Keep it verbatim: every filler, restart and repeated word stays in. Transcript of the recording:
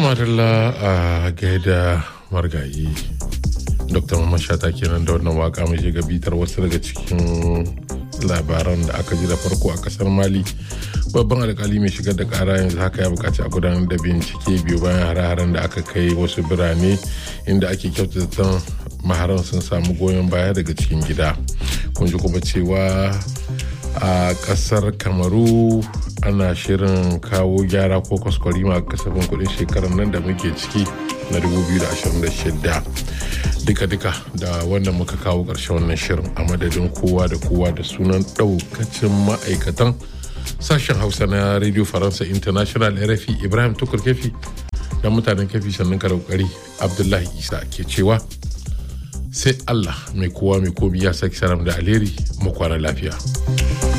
Tumarilla a gaida margayi Dr. Mamman Shata kenan da wannan waka mai shiga bitar wasu daga cikin labaran da aka ji da farko a kasar Mali. Babban alkali mai shigar da kara yanzu haka ya bukaci a gudanar da bincike biyu bayan hare-haren da aka kai wasu birane inda ake kyautata maharan sun samu goyon baya daga cikin gida. Kun ji kuma cewa a kasar Kamaru ana shirin kawo gyara ko kwaskwarima a kasafin kudin shekarar nan da muke ciki na dubu biyu da ashirin da shida. Duka-duka da wannan muka kawo ƙarshen wannan shirin a madadin kowa da kowa da sunan ɗaukacin ma'aikatan sashen Hausa na Radio Faransa International R F I Ibrahim Tukur Kefi da mutanen Kefi sannan ka daukari Abdullahi Isa ke cewa sai Allah mai kowa mai komi ya saki salam da alheri mu kwana lafiya.